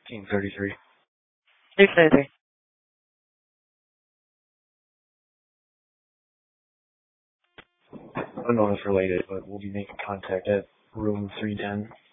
Team 33. Team 33. I don't know if it's related, but we'll be making contact at room 310.